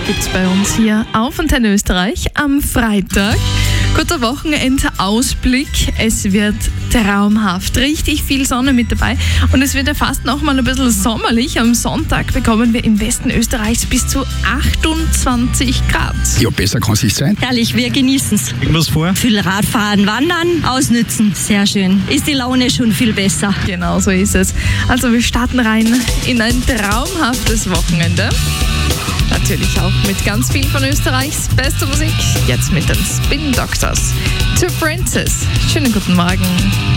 gibt es bei uns hier auf Antenne Österreich am Freitag. Guter Wochenendausblick. Es wird traumhaft. Richtig viel Sonne mit dabei. Und es wird ja fast noch mal ein bisschen sommerlich. Am Sonntag bekommen wir im Westen Österreichs bis zu 28 Grad. Ja, besser kann es nicht sein. Herrlich, wir genießen es. Irgendwas vor? Viel Radfahren, Wandern, ausnützen. Sehr schön. Ist die Laune schon viel besser. Genau so ist es. Also wir starten rein in ein traumhaftes Wochenende. Natürlich auch mit ganz viel von Österreichs bester Musik. Jetzt mit den Spin Doctors. To Princess. Schönen guten Morgen.